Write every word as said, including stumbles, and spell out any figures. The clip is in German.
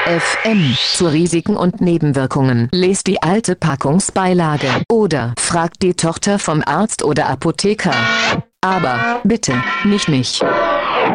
F M zu Risiken und Nebenwirkungen. Lest die alte Packungsbeilage oder fragt die Tochter vom Arzt oder Apotheker. Aber bitte nicht mich.